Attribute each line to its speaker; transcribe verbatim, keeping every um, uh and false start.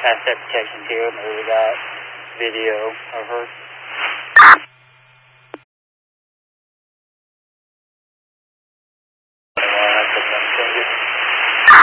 Speaker 1: asset protection to him, or we got video of her.